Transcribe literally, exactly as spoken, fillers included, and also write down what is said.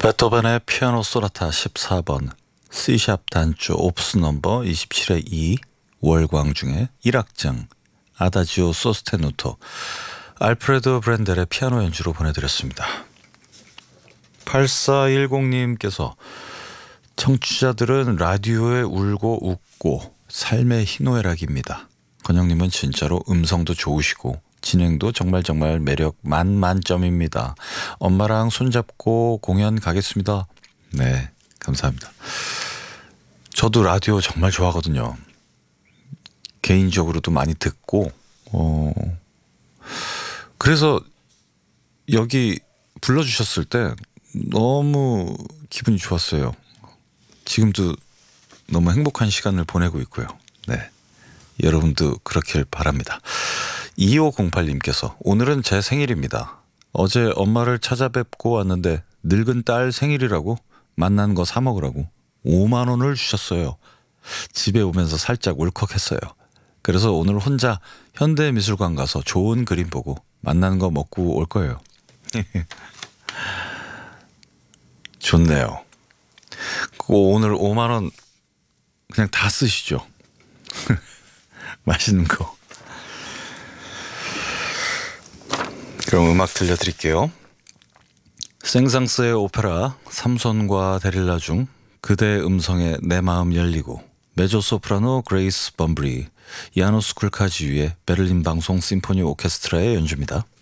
베토벤의 피아노 소나타 십사 번 C샵 단조 옵스 넘버 이십칠의 이 월광 중에 일 악장 아다지오 소스테누토 알프레도 브렌델의 피아노 연주로 보내드렸습니다. 팔사일공님께서 청취자들은 라디오에 울고 웃고 삶의 희노애락입니다. 건영님은 진짜로 음성도 좋으시고 진행도 정말 정말 매력 만만점입니다. 엄마랑 손잡고 공연 가겠습니다. 네, 감사합니다. 저도 라디오 정말 좋아하거든요. 개인적으로도 많이 듣고 어 그래서 여기 불러주셨을 때 너무 기분이 좋았어요. 지금도 너무 행복한 시간을 보내고 있고요. 네, 여러분도 그렇길 바랍니다. 이오공팔님께서 오늘은 제 생일입니다. 어제 엄마를 찾아뵙고 왔는데 늙은 딸 생일이라고 만난 거 사 먹으라고 오만 원을 주셨어요. 집에 오면서 살짝 울컥했어요. 그래서 오늘 혼자 현대미술관 가서 좋은 그림 보고 만난 거 먹고 올 거예요. 좋네요. 오늘 오만 원 그냥 다 쓰시죠. 맛있는 거. 그럼 음악 들려드릴게요. 생상스의 오페라 삼손과 데릴라 중 그대의 음성에 내 마음 열리고 메조소프라노 그레이스 범브리 야노스 쿨카지유의 베를린 방송 심포니 오케스트라의 연주입니다.